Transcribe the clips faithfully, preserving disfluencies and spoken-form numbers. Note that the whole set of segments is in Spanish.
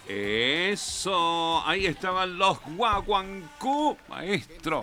Eso, ahí estaban los guaguancú, maestro.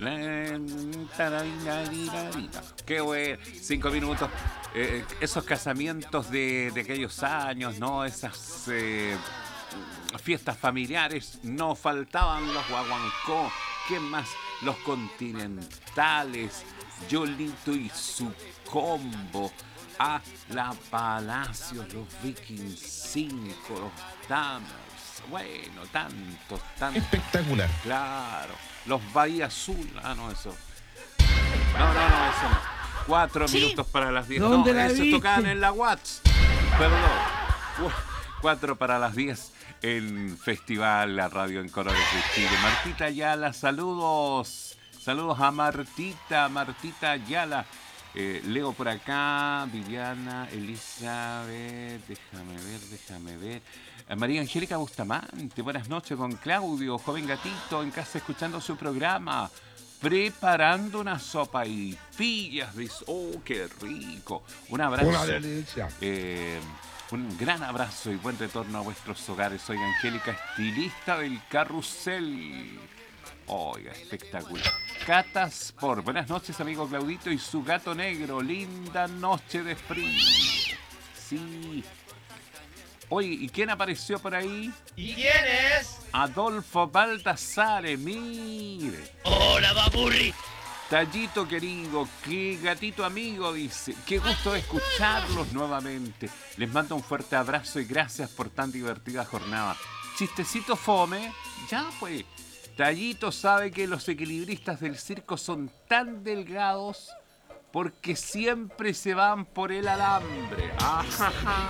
Qué bueno, cinco minutos. Eh, esos casamientos de, de aquellos años, ¿no? Esas eh, fiestas familiares, no faltaban los guaguancó. ¿Qué más? Los continentales, Yolito y su combo. A la Palacio, los Vikings cinco, los Dammers, bueno, tantos, tantos. Espectacular. Claro, los Bahía Azul, ah, no, eso. No, no, no, eso no. Cuatro sí. minutos para las diez. No, eso tocaban en la Watts. Perdón. Cuatro para las diez en Festival La Radio en Colores de Chile. Martita Ayala, saludos. Saludos a Martita, Martita Ayala. Eh, leo por acá, Viviana, Elizabeth, déjame ver, déjame ver. Eh, María Angélica Bustamante, buenas noches con Claudio, joven gatito, en casa escuchando su programa, preparando una sopa y pillas de... ¡Oh, qué rico! Un abrazo. Una delicia. Eh, un gran abrazo y buen retorno a vuestros hogares. Soy Angélica, estilista del carrusel. Oiga, espectacular. Cata Sport. Buenas noches, amigo Claudito y su gato negro. Linda noche de frío. Sí. Oye, ¿y quién apareció por ahí? ¿Y quién es? Adolfo Baldassare, mire. Hola, baburri. Tallito querido, qué gatito amigo, dice. Qué gusto de escucharlos nuevamente. Les mando un fuerte abrazo y gracias por tan divertida jornada. Chistecito fome. Ya pues. Tallito sabe que los equilibristas del circo son tan delgados porque siempre se van por el alambre. Ajaja.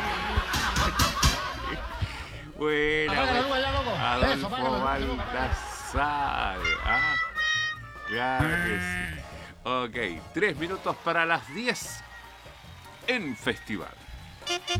Buena, buena. Adolfo Baldassare. Ah, claro que sí. Ok, tres minutos para las diez en Festival.